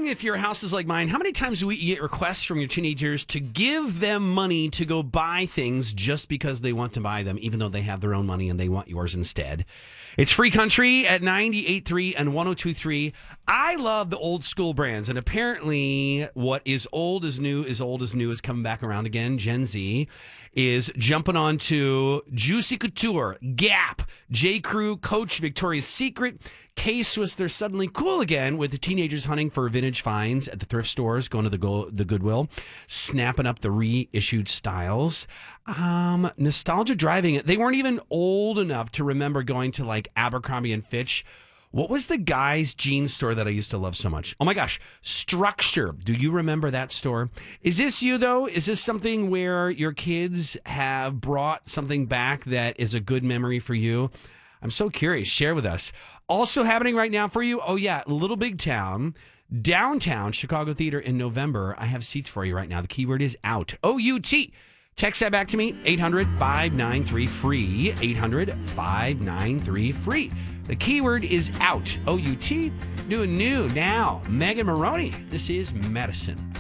wondering if your house is like mine. How many times do you get requests from your teenagers to give them money to go buy things just because they want to buy them, even though they have their own money and they want yours instead? It's Free Country at 98.3 and 102.3. I love the old school brands, and apparently what is old is new is coming back around again. Gen Z is jumping onto Juicy Couture, Gap, J. Crew, Coach, Victoria's Secret, K-Swiss. They're suddenly cool again with the teenagers hunting for vintage finds at the thrift stores, going to the Goodwill, snapping up the reissued styles. Nostalgia driving it. They weren't even old enough to remember going to like Abercrombie and Fitch. What was the guy's jeans store that I used to love so much? Oh my gosh, Structure. Do you remember that store? Is this you though? Is this something where your kids have brought something back that is a good memory for you? I'm so curious. Share with us. Also happening right now for you. Oh yeah, Little Big Town, downtown Chicago Theater in November. I have seats for you right now. The keyword is out. O-U-T. Text that back to me, 800-593-FREE, 800-593-FREE. The keyword is out, O-U-T. Doing new now, Megan Maroney. This is Medicine.